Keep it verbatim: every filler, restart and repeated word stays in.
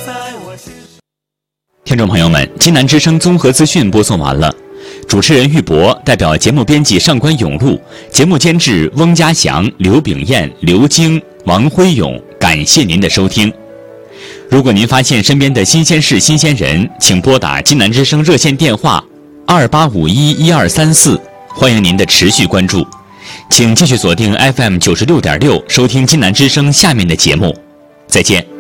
听众朋友们，金南之声综合资讯播送完了，主持人玉博代表节目编辑上官永路，节目监制翁家祥、刘炳燕、刘晶、王辉勇，感谢您的收听。如果您发现身边的新鲜事、新鲜人，请拨打金南之声热线电话二八五一一二三四，欢迎您的持续关注。请继续锁定 F M 九十六点六，收听金南之声下面的节目。再见。